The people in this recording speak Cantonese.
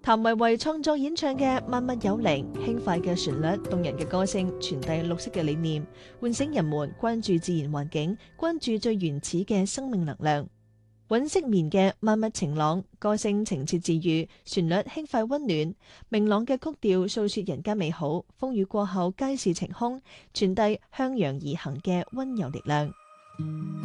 譚維維創作演唱嘅萬物有靈，輕快嘅旋律、動人嘅歌聲，傳遞綠色嘅理念，喚醒人們關注自然環境，關注最原始嘅生命能量。尹惜綿嘅萬物晴朗，歌聲情切治癒，旋律輕快溫暖，明朗嘅曲調訴說人間美好，風雨過後皆是晴空，傳遞向陽而行嘅溫柔力量。